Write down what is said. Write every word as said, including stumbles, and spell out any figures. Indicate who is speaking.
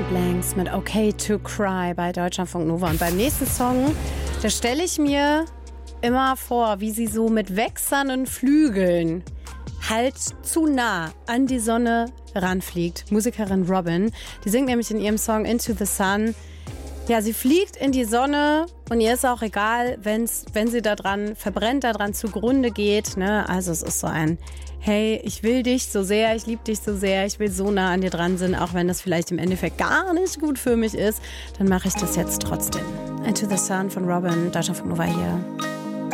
Speaker 1: Blanks mit Okay to Cry bei Deutschlandfunk Nova. Und beim nächsten Song, da stelle ich mir immer vor, wie sie so mit wächsernden Flügeln halt zu nah an die Sonne ranfliegt. Musikerin Robyn, die singt nämlich in ihrem Song Into the Sun. Ja, sie fliegt in die Sonne und ihr ist auch egal, wenn's, wenn sie da dran verbrennt, da dran zugrunde geht. Ne? Also es ist so ein, hey, ich will dich so sehr, ich liebe dich so sehr, ich will so nah an dir dran sein, auch wenn das vielleicht im Endeffekt gar nicht gut für mich ist, dann mache ich das jetzt trotzdem. Into the Sun von Robyn, Deutschlandfunk Nova hier.